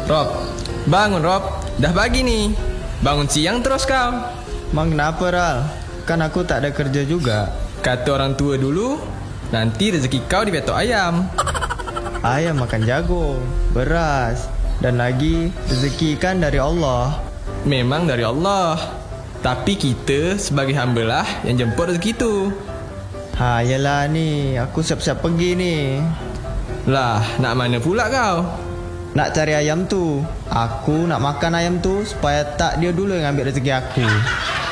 Rob, bangun Rob. Dah pagi nih. Bangun siang terus kau. Mang kenapa Ral? Kan aku tak ada kerja juga. Kata orang tua dulu, nanti rezeki kau dibetok ayam. Ayam makan jagung, beras, dan lagi rezeki kan dari Allah. Memang dari Allah. Tapi kita sebagai hamba lah yang jemput rezeki itu. Yelah ni, aku siap-siap pergi ni. Lah, nak mana pula kau? Nak cari ayam tu. Aku nak makan ayam tu supaya tak dia dulu yang ambil rezeki aku.